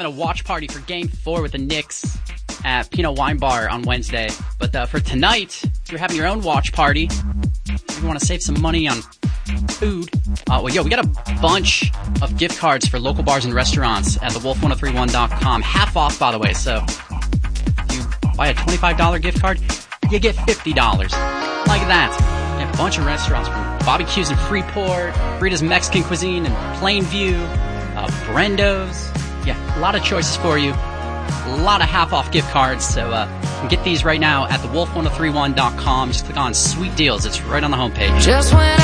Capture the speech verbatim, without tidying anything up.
a watch party for Game four with the Knicks at Pinot Wine Bar on Wednesday. But uh, for tonight, if you're having your own watch party, if you want to save some money on food, uh, well, yo, we got a bunch of gift cards for local bars and restaurants at the wolf ten thirty-one dot com. Half off, by the way, so if you buy a twenty-five dollars gift card, you get fifty dollars. Like that. And a bunch of restaurants from Bobby Q's in Freeport, Rita's Mexican Cuisine in Plainview, uh, Brendo's. Yeah, a lot of choices for you. A lot of half-off gift cards, so uh, you can get these right now at the wolf ten thirty-one dot com. Just click on Sweet Deals. It's right on the homepage. Just when